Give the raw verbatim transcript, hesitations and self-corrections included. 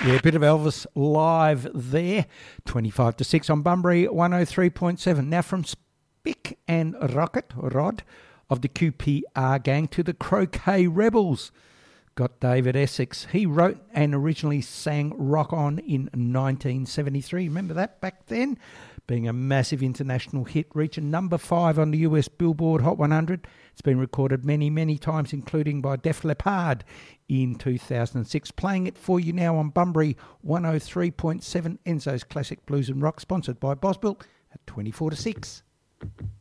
Yeah, a bit of Elvis live there. twenty-five to six on Bunbury, one oh three point seven. Now from Spick and Rocket, Rod, of the Q P R gang to the Croquet Rebels. Got David Essex. He wrote and originally sang Rock On in nineteen seventy-three. Remember that back then? Being a massive international hit, reaching number five on the U S Billboard Hot one hundred. It's been recorded many, many times, including by Def Leppard in two thousand six. Playing it for you now on Bunbury one oh three point seven, Enzo's Classic Blues and Rock, sponsored by Bosbuilt at twenty-four to six.